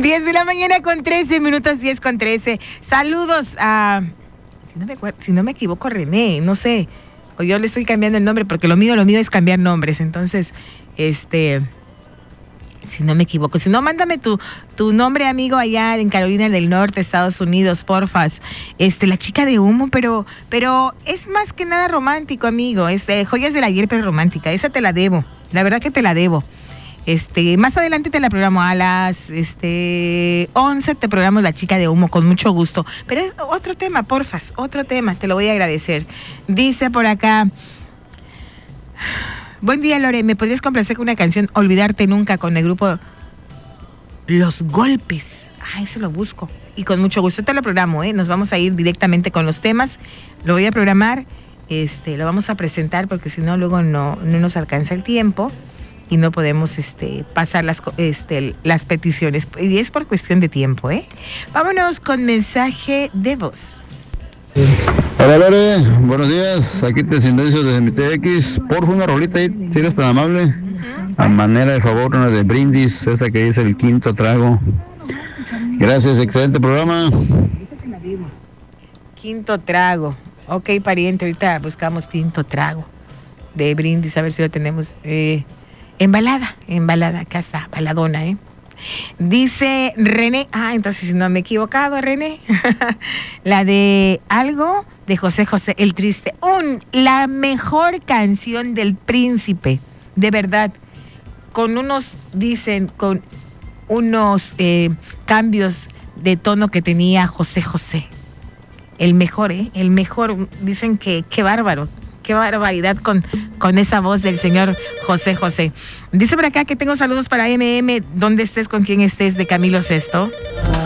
10 de la mañana con 13 minutos, 10 con 13. Saludos a, si no me equivoco, René, no sé, o yo le estoy cambiando el nombre porque lo mío es cambiar nombres. Entonces, si no me equivoco, si no, mándame tu nombre, amigo, allá en Carolina del Norte, Estados Unidos, porfas. La chica de humo, pero es más que nada romántico, amigo. Joyas del ayer, pero romántica. Esa te la debo. La verdad que te la debo. Más adelante te la programo a las 11, te programo La Chica de Humo con mucho gusto. Pero es otro tema, porfas, otro tema, te lo voy a agradecer. Dice por acá: buen día, Lore, ¿me podrías complacer con una canción Olvidarte Nunca con el grupo Los Golpes? Eso lo busco. Y con mucho gusto te lo programo, Nos vamos a ir directamente con los temas. Lo voy a programar, lo vamos a presentar porque si no luego no nos alcanza el tiempo y no podemos pasar las peticiones. Y es por cuestión de tiempo, Vámonos con mensaje de voz. Hola, Lore, buenos días, aquí te silencio desde mi TX, porfa una rolita ahí, si eres tan amable, a manera de favor, una de Brindis, esa que dice El Quinto Trago. Gracias, excelente programa. Quinto Trago, ok, pariente, ahorita buscamos Quinto Trago de Brindis, a ver si lo tenemos, embalada, acá está, baladona, Dice René, entonces no me he equivocado, René. La de Algo de José José, El Triste. La mejor canción del Príncipe, de verdad. Con unos cambios de tono que tenía José José. El mejor, el mejor. Dicen que qué bárbaro. Qué barbaridad con esa voz del señor José José. Dice por acá que tengo saludos para MM, donde estés, con quien estés, de Camilo Sesto.